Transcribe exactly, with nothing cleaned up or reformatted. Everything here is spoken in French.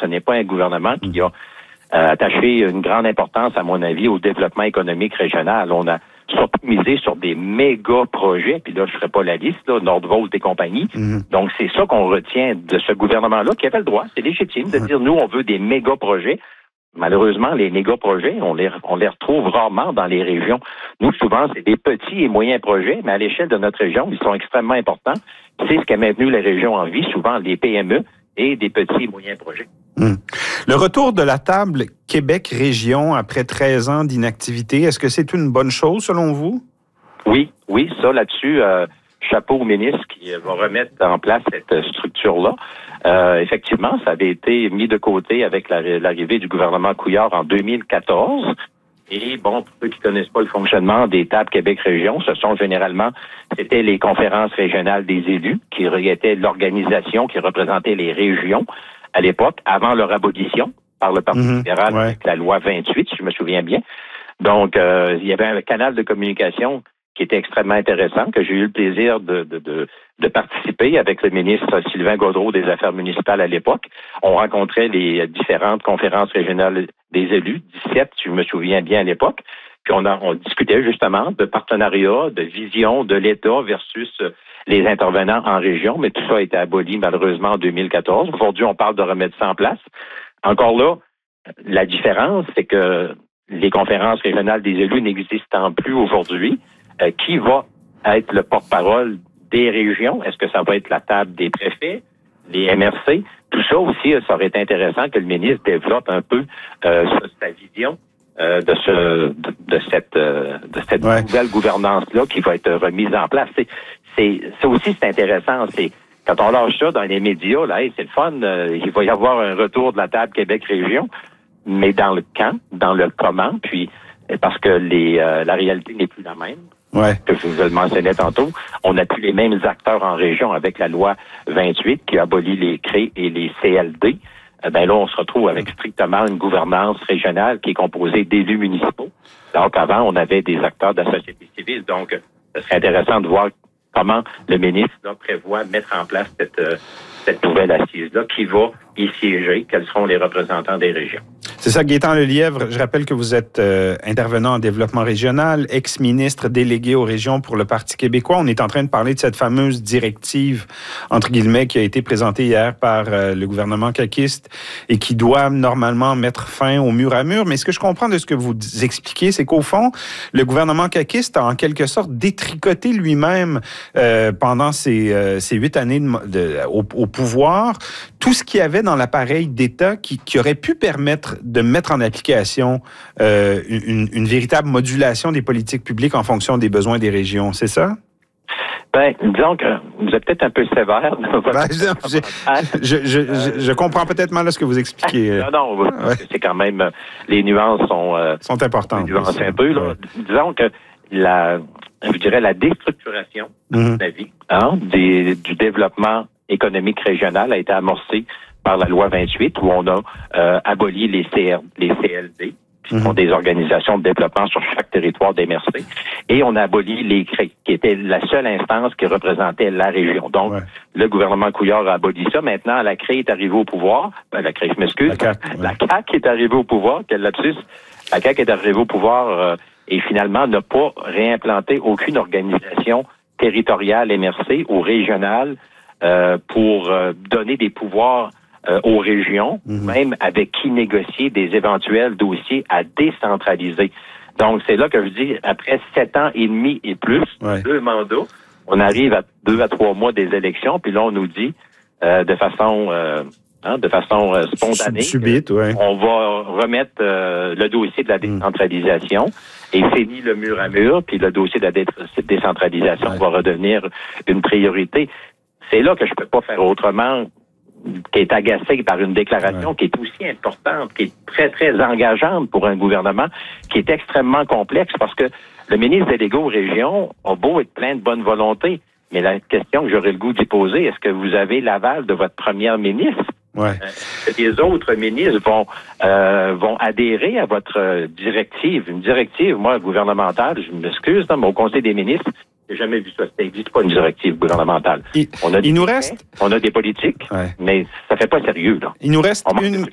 Ce n'est pas un gouvernement qui a euh, attaché une grande importance, à mon avis, au développement économique régional. On a surtout misé sur des méga projets, puis là, je ne ferai pas la liste, là, Nordvolt et compagnie. Mm-hmm. Donc, c'est ça qu'on retient de ce gouvernement-là, qui avait le droit, c'est légitime, de dire, nous, on veut des méga projets. Malheureusement, les méga projets, on les, on les retrouve rarement dans les régions. Nous, souvent, c'est des petits et moyens projets, mais à l'échelle de notre région, ils sont extrêmement importants. C'est ce qui a maintenu les régions en vie, souvent les P M E et des petits et moyens projets. Hum. Le retour de la table Québec-Région après treize ans d'inactivité, est-ce que c'est une bonne chose selon vous? Oui, oui, ça là-dessus, euh, chapeau au ministre qui va remettre en place cette structure-là. Euh, effectivement, ça avait été mis de côté avec la, l'arrivée du gouvernement Couillard en deux mille quatorze. Et bon, pour ceux qui connaissent pas le fonctionnement des tables Québec-Région, ce sont généralement, c'était les conférences régionales des élus qui étaient l'organisation qui représentait les régions à l'époque, avant leur abolition par le Parti mmh, libéral ouais. avec la loi vingt-huit, si je me souviens bien. Donc, euh, il y avait un canal de communication qui était extrêmement intéressant, que j'ai eu le plaisir de, de, de, de participer avec le ministre Sylvain Gaudreault des Affaires municipales à l'époque. On rencontrait les différentes conférences régionales des élus, dix-sept, si je me souviens bien à l'époque. Puis on, a, on discutait justement de partenariat, de vision de l'État versus les intervenants en région, mais tout ça a été aboli malheureusement en deux mille quatorze. Aujourd'hui, on parle de remettre ça en place. Encore là, la différence, c'est que les conférences régionales des élus n'existant plus aujourd'hui, euh, qui va être le porte-parole des régions? Est-ce que ça va être la table des préfets, les M R C? Tout ça aussi, ça aurait été intéressant que le ministre développe un peu euh, sa vision euh, de ce de, de cette euh, de cette ouais. nouvelle gouvernance-là qui va être remise en place. C'est, c'est, c'est aussi c'est intéressant, c'est quand on lâche ça dans les médias, là, hey, c'est le fun, euh, il va y avoir un retour de la table Québec-Région, mais dans le quand, dans le comment, puis parce que les euh, la réalité n'est plus la même. Ouais. Que je vous le mentionnais tantôt, on n'a plus les mêmes acteurs en région avec la loi vingt-huit qui abolit les C R E et les C L D. Eh ben là, on se retrouve avec strictement une gouvernance régionale qui est composée d'élus municipaux. Alors qu'avant, on avait des acteurs de la société civile. Donc, ce serait intéressant de voir comment le ministre là, prévoit mettre en place cette, euh, cette nouvelle assise-là qui va y siéger, quels seront les représentants des régions. C'est ça, Gaétan Lelièvre. Je rappelle que vous êtes euh, intervenant en développement régional, ex-ministre délégué aux régions pour le Parti québécois. On est en train de parler de cette fameuse directive, entre guillemets, qui a été présentée hier par euh, le gouvernement caquiste et qui doit normalement mettre fin au mur à mur. Mais ce que je comprends de ce que vous expliquez, c'est qu'au fond, le gouvernement caquiste a en quelque sorte détricoté lui-même euh, pendant ces, euh, ces huit années de, de, au, au pouvoir tout ce qu'il y avait dans l'appareil d'État qui, qui aurait pu permettre de mettre en application euh, une, une véritable modulation des politiques publiques en fonction des besoins des régions. C'est ça? Ben, disons que vous êtes peut-être un peu sévère. Dans votre... ben, je, je, je, je, je comprends peut-être mal ce que vous expliquez. Non, non, ouais. C'est quand même... Les nuances sont... Euh, sont importantes. Les nuances un peu, là. Ouais. Disons que la, je dirais la déstructuration, à mon avis, hein, des, du développement économique régional a été amorcée par la loi vingt-huit, où on a euh, aboli les, C R, les C L D, qui sont mm-hmm. des organisations de développement sur chaque territoire des M R C, et on a aboli les C R E, qui était la seule instance qui représentait la région. Donc, ouais. le gouvernement Couillard a aboli ça. Maintenant, la C R E est arrivée au pouvoir. Ben, la C R E, je m'excuse. La C A Q, ouais. la C A Q est arrivée au pouvoir. Quel lapsus. La C A Q est arrivée au pouvoir euh, et finalement n'a pas réimplanté aucune organisation territoriale M R C ou régionale euh, pour euh, donner des pouvoirs Euh, aux régions, mmh. même avec qui négocier des éventuels dossiers à décentraliser. Donc, c'est là que je dis, après sept ans et demi et plus, ouais. deux mandats, on arrive à deux à trois mois des élections, puis là, on nous dit, euh, de façon euh, hein, de façon euh, spontanée, subite, ouais. on va remettre euh, le dossier de la décentralisation mmh. et fini le mur à mur, puis le dossier de la dé- décentralisation ouais. va redevenir une priorité. C'est là que je peux pas faire autrement, qui est agacé par une déclaration ouais. qui est aussi importante, qui est très, très engageante pour un gouvernement, qui est extrêmement complexe, parce que le ministre délégué aux régions a beau être plein de bonne volonté, mais la question que j'aurais le goût d'y poser, est-ce que vous avez l'aval de votre première ministre? Ouais. Est-ce que les autres ministres vont euh, vont adhérer à votre directive? Une directive, moi, gouvernementale, je m'excuse, mais au Conseil des ministres, j'ai jamais vu ça. Ça n'existe pas une directive gouvernementale. Il, on a des il nous faits, reste... on a des politiques, ouais. mais ça fait pas sérieux, là. Il nous reste une,